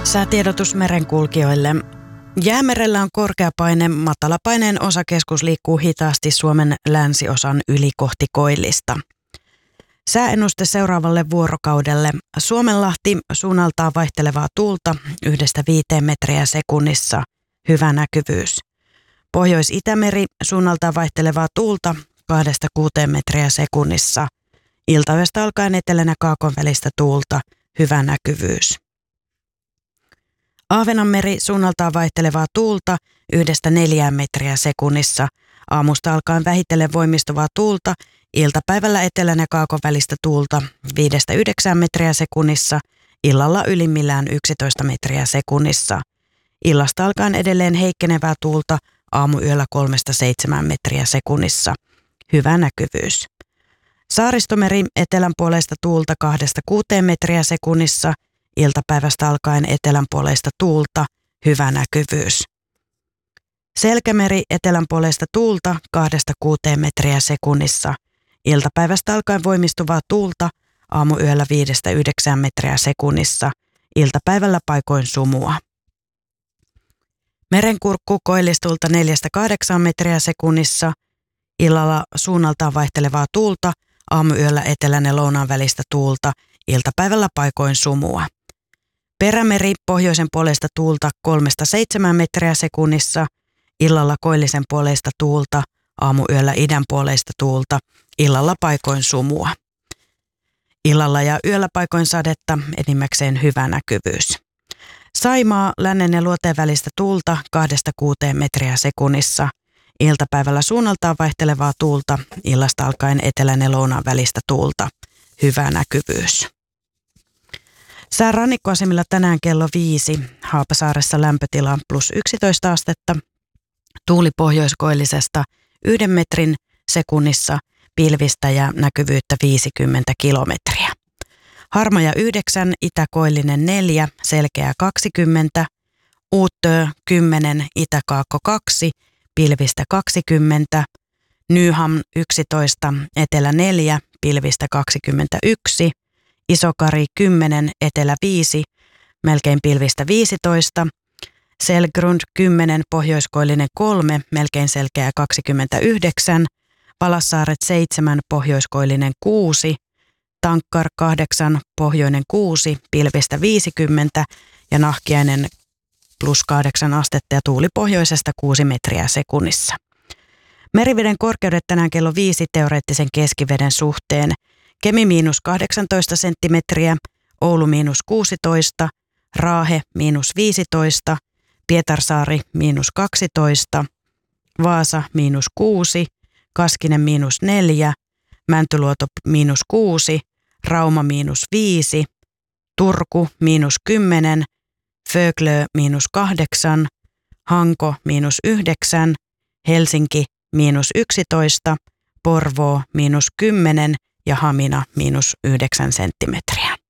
Säätiedotus merenkulkijoille. Jäämerellä on korkea paine, matalapaineen osakeskus liikkuu hitaasti Suomen länsiosan yli kohti koillista. Sääennuste seuraavalle vuorokaudelle. Suomenlahti suunnaltaan vaihtelevaa tuulta 1–5 metriä sekunnissa. Hyvä näkyvyys. Pohjois-Itämeri suunnaltaan vaihtelevaa tuulta 2–6 metriä sekunnissa. Iltayöstä alkaen etelän ja kaakon välistä tuulta. Hyvä näkyvyys. Ahvenanmeri suunnaltaan vaihtelevaa tuulta 1–4 metriä sekunnissa. Aamusta alkaen vähitellen voimistuvaa tuulta. Iltapäivällä etelän ja kaakon välistä tuulta 5–9 metriä sekunnissa. Illalla ylimmillään 11 metriä sekunnissa. Illasta alkaen edelleen heikkenevää tuulta. Aamuyöllä 3–7 metriä sekunnissa. Hyvä näkyvyys. Saaristomeri etelän puoleista tuulta 2–6 metriä sekunnissa. Iltapäivästä alkaen etelän puoleista tuulta. Hyvä näkyvyys. Selkämeri etelän puoleista tuulta 2–6 metriä sekunnissa. Iltapäivästä alkaen voimistuvaa tuulta. Aamuyöllä 5–9 metriä sekunnissa. Iltapäivällä paikoin sumua. Merenkurkku koillistulta 4–8 metriä sekunnissa. Illalla suunnaltaan vaihtelevaa tuulta. Aamuyöllä etelän ja lounaan välistä tuulta. Iltapäivällä paikoin sumua. Perämeri pohjoisen puolesta tuulta 3–7 metriä sekunnissa. Illalla koillisen puoleista tuulta. Aamuyöllä idän puoleista tuulta. Illalla paikoin sumua. Illalla ja yöllä paikoin sadetta, enimmäkseen hyvä näkyvyys. Saimaa lännen ja luoteen välistä tuulta 2–6 metriä sekunnissa. Iltapäivällä suunnaltaan vaihtelevaa tuulta. Illasta alkaen etelän ja lounaan välistä tuulta. Hyvä näkyvyys. Sää rannikkoasemilla tänään kello 5. Haapasaaressa lämpötila +11 astetta. Tuuli pohjoiskoillisesta 1 metrin sekunnissa. Pilvistä ja näkyvyyttä 50 kilometriä. Harmaja 9, itäkoillinen 4, selkeä 20. Uuttöö 10, itäkaakko 2, pilvistä 20. Nyham 11, etelä 4, pilvistä 21. Isokari 10, etelä 5, melkein pilvistä 15. Selgrund 10, pohjoiskoillinen 3, melkein selkeä 29. Palassaaret 7, pohjoiskoillinen 6. Tankkar 8, pohjoinen 6, pilvistä 50 ja Nahkiainen +8 astetta ja tuuli pohjoisesta 6 metriä sekunnissa. Meriveden korkeudet tänään kello 5 teoreettisen keskiveden suhteen. Kemi -18 senttimetriä, Oulu -16, Raahe -15, Pietarsaari -12, Vaasa -6, Kaskinen -4, Mäntyluoto -6, Rauma -5, Turku -10, Föglö -8, Hanko -9, Helsinki -11, Porvoo -10 ja Hamina -9 senttimetriä.